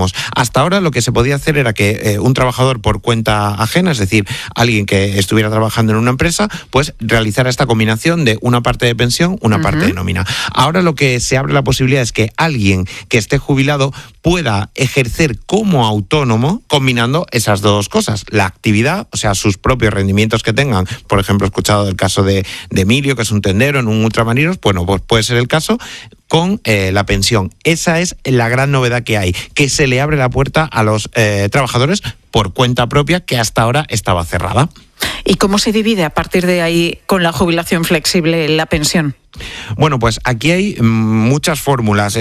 autónomos. Hasta ahora lo que se podía hacer era que un trabajador por cuenta ajena, es decir, alguien que estuviera trabajando en una empresa, pues realizara esta combinación de una parte de pensión, una parte de nómina. Ahora lo que se abre la posibilidad es que alguien que esté jubilado pueda ejercer como autónomo combinando esas dos cosas, la actividad, o sea, sus propios rendimientos que tengan. Por ejemplo, he escuchado el caso de Emilio, que es un tendero en un ultramarinos, bueno, pues puede ser el caso con la pensión. Esa es la gran novedad que hay, que se le abre la puerta a los trabajadores por cuenta propia, que hasta ahora estaba cerrada. ¿Y cómo se divide a partir de ahí con la jubilación flexible la pensión? Bueno, pues aquí hay muchas fórmulas,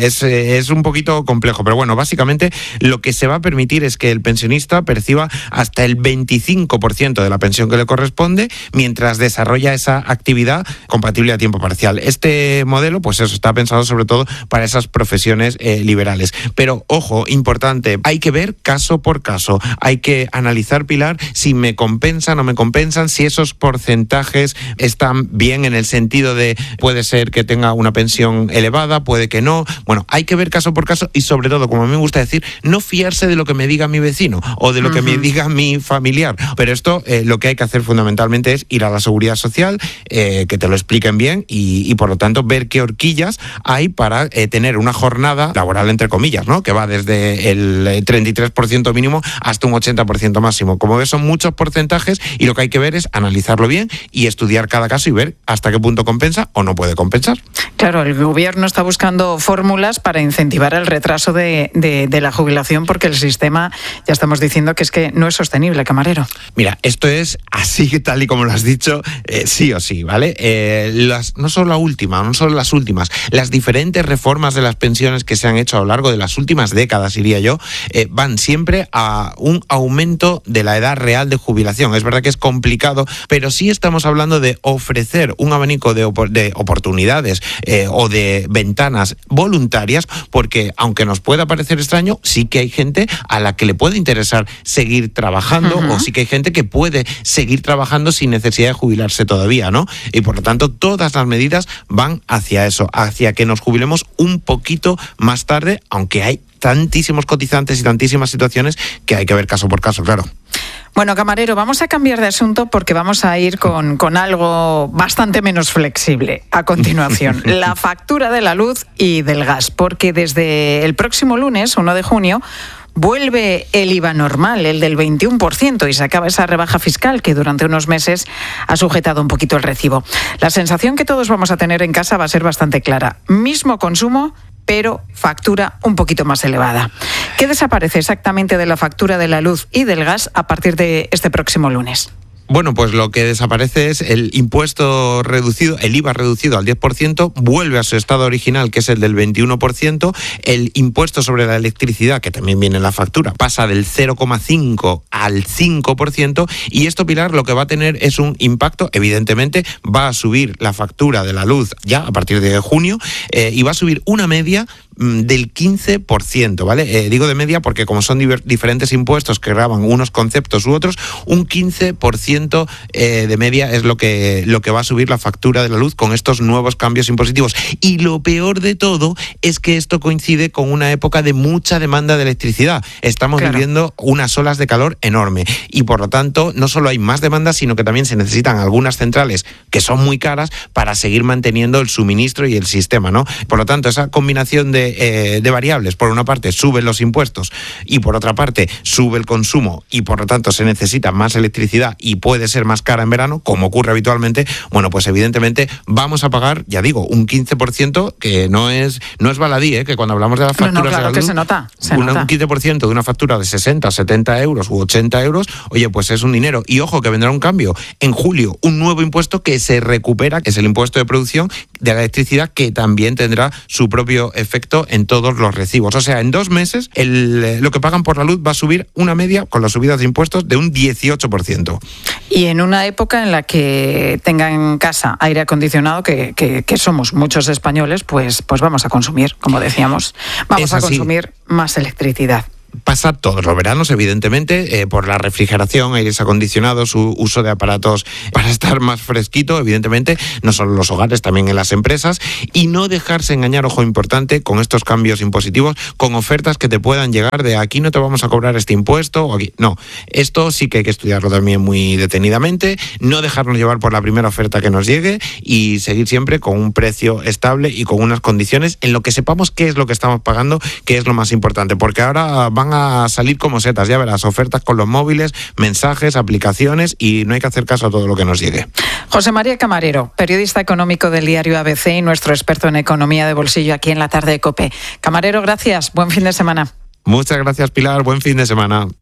es un poquito complejo, pero bueno, básicamente lo que se va a permitir es que el pensionista perciba hasta el 25% de la pensión que le corresponde mientras desarrolla esa actividad compatible a tiempo parcial. Este modelo, pues eso, está pensado sobre todo para esas profesiones liberales. Pero, ojo, importante, hay que ver caso por caso, hay que analizar, Pilar, si me compensan o no me compensan, si esos porcentajes están bien en el sentido de puede ser que tenga una pensión elevada, puede que no. Bueno, hay que ver caso por caso y sobre todo, como a mí me gusta decir, no fiarse de lo que me diga mi vecino o de lo que me diga mi familiar. Pero esto lo que hay que hacer fundamentalmente es ir a la Seguridad Social, que te lo expliquen bien y por lo tanto ver qué horquillas hay para tener una jornada laboral, entre comillas, ¿no? Que va desde el 33% mínimo hasta un 80% máximo. Como ves, son muchos porcentajes y lo que hay que ver es analizarlo bien y estudiar cada caso y ver hasta qué punto compensa o no puede compensar. Claro, el gobierno está buscando fórmulas para incentivar el retraso de la jubilación porque el sistema, ya estamos diciendo que es que no es sostenible, camarero. Mira, esto es así tal y como lo has dicho, sí o sí, ¿vale? No solo la última, no solo las últimas, las diferentes reformas de las pensiones que se han hecho a lo largo de las últimas décadas, diría yo, van siempre a un aumento de la edad real de jubilación. Es verdad que es complicado, pero sí estamos hablando de ofrecer un abanico de oportunidades o de ventanas voluntarias, porque aunque nos pueda parecer extraño, sí que hay gente a la que le puede interesar seguir trabajando o sí que hay gente que puede seguir trabajando sin necesidad de jubilarse todavía, ¿no? Y por lo tanto, todas las medidas van hacia eso, hacia que nos jubilemos un poquito más tarde, aunque hay tantísimos cotizantes y tantísimas situaciones que hay que ver caso por caso, claro. Bueno, camarero, vamos a cambiar de asunto porque vamos a ir con algo bastante menos flexible a continuación. La factura de la luz y del gas, porque desde el próximo lunes, 1 de junio, vuelve el IVA normal, el del 21%, y se acaba esa rebaja fiscal que durante unos meses ha sujetado un poquito el recibo. La sensación que todos vamos a tener en casa va a ser bastante clara. Mismo consumo, pero factura un poquito más elevada. ¿Qué desaparece exactamente de la factura de la luz y del gas a partir de este próximo lunes? Bueno, pues lo que desaparece es el impuesto reducido, el IVA reducido al 10%, vuelve a su estado original, que es el del 21%, el impuesto sobre la electricidad, que también viene en la factura, pasa del 0,5 al 5%, y esto, Pilar, lo que va a tener es un impacto, evidentemente, va a subir la factura de la luz ya a partir de junio, y va a subir una media del 15%, ¿vale? Digo de media porque como son diferentes impuestos que graban unos conceptos u otros, un 15% de media es lo que va a subir la factura de la luz con estos nuevos cambios impositivos. Y lo peor de todo es que esto coincide con una época de mucha demanda de electricidad. Estamos viviendo unas olas de calor enorme y por lo tanto no solo hay más demanda, sino que también se necesitan algunas centrales que son muy caras para seguir manteniendo el suministro y el sistema, ¿no? Por lo tanto, esa combinación de variables, por una parte suben los impuestos y por otra parte sube el consumo y por lo tanto se necesita más electricidad y puede ser más cara en verano, como ocurre habitualmente, bueno, pues evidentemente vamos a pagar, ya digo, un 15% que no es baladí, que cuando hablamos de las facturas claro de la luz, que se nota. Un 15% de una factura de 60, 70 euros u 80 euros, oye, pues es un dinero. Y ojo que vendrá un cambio. En julio, un nuevo impuesto que se recupera, que es el impuesto de producción de la electricidad, que también tendrá su propio efecto en todos los recibos. O sea, en 2 meses lo que pagan por la luz va a subir una media, con las subidas de impuestos, de un 18%. Y en una época en la que tengan en casa aire acondicionado, que somos muchos españoles, pues vamos a consumir, como decíamos, vamos a consumir más electricidad. pasar todos los veranos, evidentemente, por la refrigeración, aires acondicionados, uso de aparatos para estar más fresquito, evidentemente, no solo en los hogares, también en las empresas, y no dejarse engañar, ojo importante, con estos cambios impositivos, con ofertas que te puedan llegar de aquí no te vamos a cobrar este impuesto, o aquí. No, esto sí que hay que estudiarlo también muy detenidamente, no dejarnos llevar por la primera oferta que nos llegue y seguir siempre con un precio estable y con unas condiciones en lo que sepamos qué es lo que estamos pagando, que es lo más importante, porque ahora van a salir como setas, ya verás, ofertas con los móviles, mensajes, aplicaciones, y no hay que hacer caso a todo lo que nos llegue. José María Camarero, periodista económico del diario ABC y nuestro experto en economía de bolsillo aquí en la tarde de COPE. Camarero, gracias, buen fin de semana. Muchas gracias, Pilar, buen fin de semana.